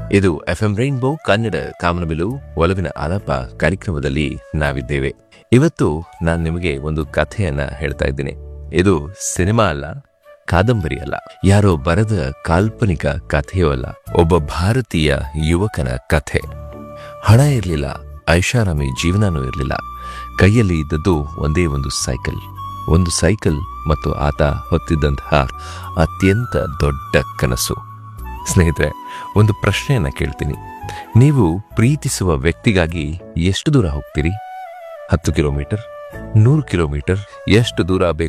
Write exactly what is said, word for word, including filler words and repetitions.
ಇದು F M rainbow Kannada ಕಾಮನಬಿಲು ಒಲವಿನ ಆಲಾಪ ಕಾರ್ಯಕ್ರಮದಲ್ಲಿ ನಾವಿದ್ದೇವೆ. ಇವತ್ತು ನಾನು ನಿಮಗೆ ಒಂದು ಕಥೆಯನ್ನ ಹೇಳ್ತಾ ಇದ್ದೀನಿ. ಇದು ಸಿನಿಮಾ ಅಲ್ಲ, ಕಾದಂಬರಿ ಅಲ್ಲ, ಯಾರೋ ಬರೆದ ಕಾಲ್ಪನಿಕ ಕಥೆಯೂ ಅಲ್ಲ. ಒಬ್ಬ ಭಾರತೀಯ ಯುವಕನ ಕಥೆ. ಹಣ ಇರಲಿಲ್ಲ, ಐಷಾರಾಮಿ ಜೀವನನೂ ಇರಲಿಲ್ಲ. ಕೈಯಲ್ಲಿ ಇದ್ದದ್ದು ಒಂದೇ ಒಂದು ಸೈಕಲ್ ಒಂದು ಸೈಕಲ್ ಮತ್ತು ಆತ ಹೊತ್ತಿದ್ದಂತಹ ಅತ್ಯಂತ ದೊಡ್ಡ ಕನಸು. ಸ್ನೇಹಿತರೆ, ಒಂದು ಪ್ರಶ್ನೆಯನ್ನ ಕೇಳ್ತೀನಿ. ನೀವು ಪ್ರೀತಿಸುವ ವ್ಯಕ್ತಿಗಾಗಿ ಎಷ್ಟು ದೂರ ಹೋಗ್ತೀರಿ? ಹತ್ತು ಕಿಲೋಮೀಟರ್, ನೂರು ಕಿಲೋಮೀಟರ್, ಎಷ್ಟು ದೂರ ಬೇಕು